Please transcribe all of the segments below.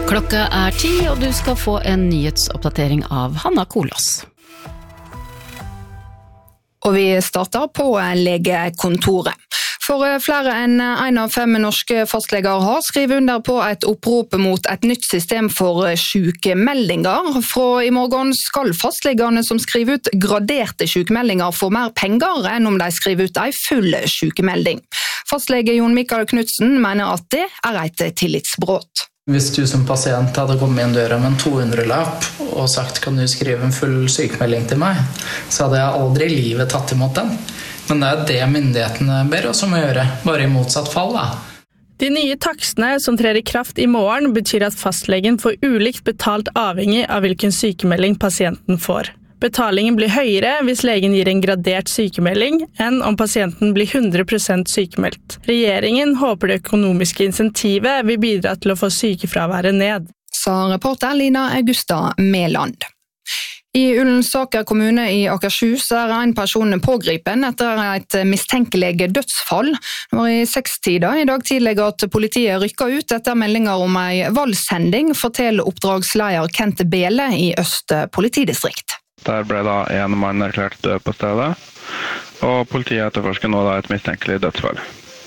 Klokka 10, og du skal få en nyhetsoppdatering av Hanna Kolås. Og vi starter på legekontoret. For flere enn 1 av 5 norske fastleger har skrevet under på et opprop mot et nytt system for sykemeldinger. Fra i morgen skal fastlegerne som skriver ut graderte sykemeldinger få mer penger enn om de skriver ut en full sykemelding. Fastlege Jon Mikael Knudsen mener at det er et tillitsbrudd. Hvis du som pasient hadde kommet inn døra med en 200-lapp og sagt kan du skrive en full sykemelding til meg, så hadde jeg aldri i livet tatt imot den. Men det er det myndighetene ber oss om å gjøre, bare i motsatt fall da. De nye takstene som trer i kraft i morgen betyr at fastlegen får ulikt betalt avhengig av hvilken sykemelding pasienten får. Betalingen blir høyere hvis legen gir en gradert sykemelding enn om pasienten blir 100% sykemeldt. Regjeringen håper det økonomiske insentivet vil bidra til å få sykefraværet ned. Sa reporter Lina Augusta Meland. I Ullensaker kommune i Akershus er en person pågripen etter et mistenkelig dødsfall. Det var i 6-tida i dag tidlig at politiet rykket ut etter meldinger om en valgshending, forteller oppdragsleder Kent Bele i Øst politidistrikt. Der ble da en mann erklært død på stedet, og politiet etterforsker nå da et mistenkelig dødsfall.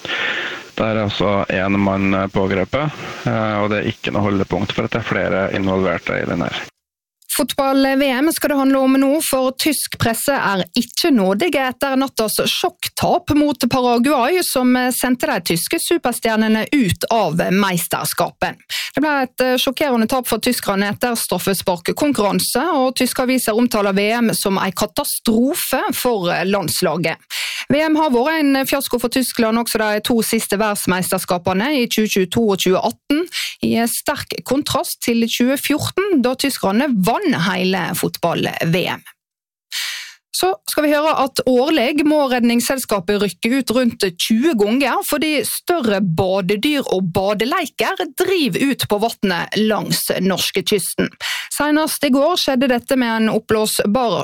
Der er også en mann pågrepet, og det er ikke noe holdepunkt for at det er flere involverte i den her. Fotball-VM skal det handle om nå, for tysk presse er ikke nådige etter nattas sjokktap mot Paraguay, som sendte de tyske superstjernene ut av meisterskapet. Det ble et sjokkerende tap for tyskerne etter straffesparkkonkurranse, og tyske aviser omtaler VM som en katastrofe for landslaget. VM har vært en fiasko for Tyskland også de 2 siste verdensmeisterskapene i 2022 og 2018, i sterk kontrast til 2014, da tyskerne vann hele fotball-VM. Så skal vi høre at årlig må redningsselskapet rykke ut rundt 20 ganger, fordi større badedyr og badeleiker driver ut på vannet langs norskekysten. Senest i går skjedde dette med en oppblåsbar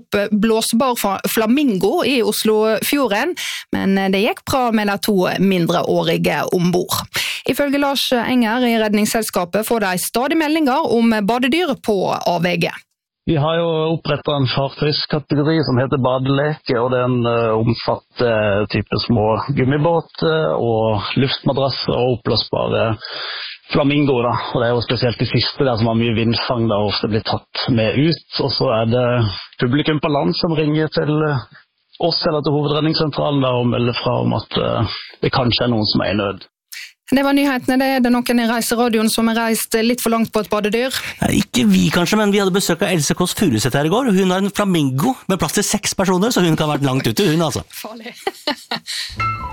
flamingo i Oslofjorden, men det gikk bra med de 2 mindreårige ombord. Ifølge Lars Enger i redningsselskapet får de stadig meldinger om badedyr på avveie. Vi har jo opprettet en fartøyskategori som heter badeleke, og den omfatter type små gummibåt og luftmadrasser og oppblåsbare flamingo da. Og det er jo spesielt de siste der som har mye vindfang da, ofte blir tatt med ut. Og så er det publikum på land som ringer til oss eller til hovedredningssentralen da, og melder fra om at det kanskje er noen som er i nød. Det var nyhetene. Det er det noen i Reiseradioen som har reist litt for langt på et badedyr? Nei, ikke vi kanskje, men vi hadde besøk av Else Kåss Furuseth her i går. Hun har en flamingo med plass til 6 personer, så hun kan ha vært langt ute, hun altså. Farlig.